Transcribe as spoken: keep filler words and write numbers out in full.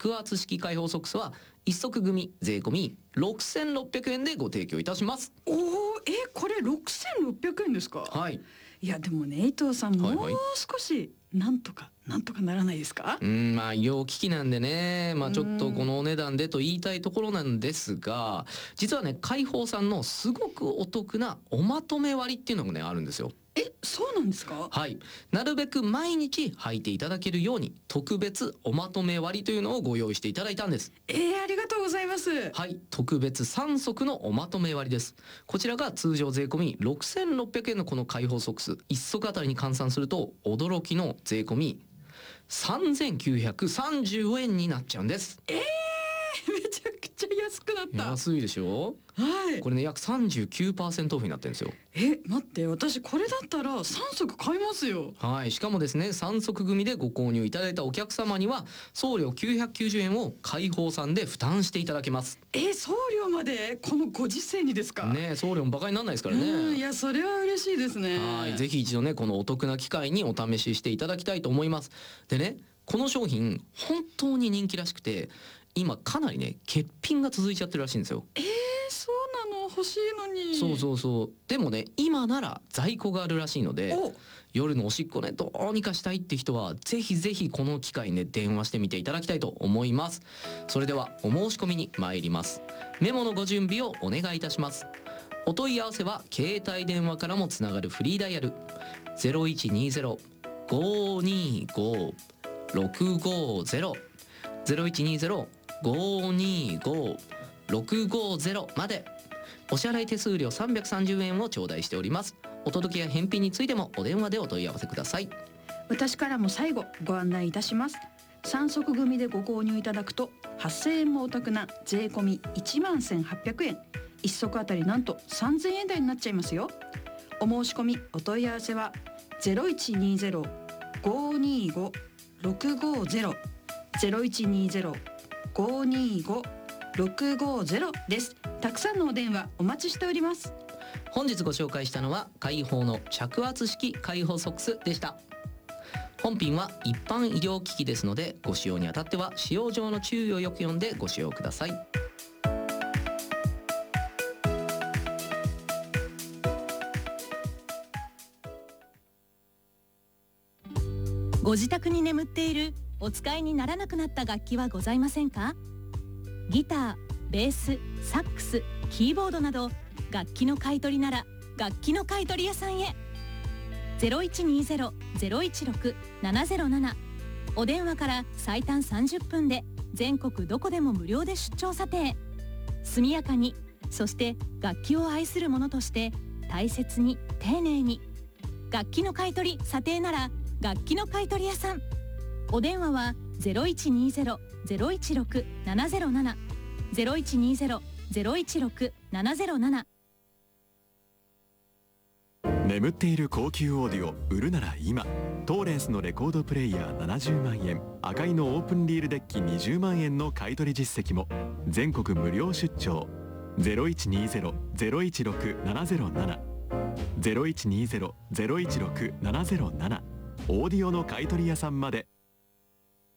着圧式開放ソックスはいっ足組税込みろくせんろっぴゃくえんでご提供いたします。 おお、えこれろくせんろっぴゃくえんですか。 はい。 いやでもね、伊藤さん、 はいはい、 もう少しなんとかなんとかならないですか。 うんまあ医療機器なんでね、まあちょっとこのお値段でと言いたいところなんですが、実はね開放さんのすごくお得なおまとめ割っていうのもねあるんですよ。 え、そうなんですか。 はい、なるべく毎日履いていただけるように特別おまとめ割というのをご用意していただいたんです。 えー、ありがとうございます。 はい、特別さん足のおまとめ割です。こちらが通常税込みろくせんろっぴゃくえんのこの開放ソックスいっ足あたりに換算すると驚きの税込みさんぜんきゅうひゃくさんじゅうえんになっちゃうんです。 えー、めちゃくちゃ安くなった。 安いでしょ。 はい。 これね約 さんじゅうきゅうパーセント オフになってるんですよ。 え、待って、私これだったらさん足買いますよ。 はい、しかもですねさん足組でご購入いただいたお客様には送料きゅうひゃくきゅうじゅうえんを開放さんで負担していただけます。 え、送料までこのご時世にですか。 ね、送料もバカにならないですからね。 うん、いやそれは嬉しいですね。 はい、ぜひ一度ねこのお得な機会にお試ししていただきたいと思います。でね、この商品本当に人気らしくて今かなりね欠品が続いちゃってるらしいんですよ。 えー、そうなの、欲しいのに。 そうそうそう。でもね今なら在庫があるらしいので、夜のおしっこねどうにかしたいって人はぜひぜひこの機会にね電話してみていただきたいと思います。それではお申し込みに参ります。メモのご準備をお願いいたします。お問い合わせは携帯電話からもつながるフリーダイヤル ゼロいちにゼロ ごーにーごー ろくごーゼロ ゼロいちにゼロ ごーにーごー ろくごーゼロまで。お支払い手数料さんびゃくさんじゅうえんを頂戴しております。お届けや返品についてもお電話でお問い合わせください。 私からも最後ご案内いたします。さん足組でご購入いただくとはっせんえんもお得な税込みいちまんせんはっぴゃくえん、いっ足あたりなんとさんぜんえん台になっちゃいますよ。お申し込みお問い合わせは ゼロいちにゼロ ごーにーご ろくごーゼロ ゼロいちにゼロ ごーにーご ろくごーゼロ です。たくさんのお電話お待ちしております。 本日ご紹介したのは開放の着圧式開放ソックスでした。本品は一般医療機器ですのでご使用にあたっては使用上の注意をよく読んでご使用ください。 ご自宅に眠っているお使いにならなくなった楽器はございませんか？ギター、ベース、サックス、キーボードなど楽器の買い取りなら楽器の買い取り屋さんへ。 ゼロいちにゼロ ゼロいちろく ななゼロなな お電話から最短さんじゅっぷんで全国どこでも無料で出張査定。速やかに、そして楽器を愛する者として大切に丁寧に。楽器の買い取り査定なら楽器の買い取り屋さん。お電話は ゼロいちにゼロ ゼロいちろく ななゼロなな ゼロいちにゼロ ゼロいちろく ななゼロなな。 眠っている高級オーディオ売るなら今。トーレンスのレコードプレイヤーななじゅうまんえん、赤いのオープンリールデッキにじゅうまんえんの買取実績も。全国無料出張 ゼロいちにゼロ ゼロいちろく ななゼロなな ゼロいちにゼロ ゼロいちろく ななゼロなな。オーディオの買取屋さんまで。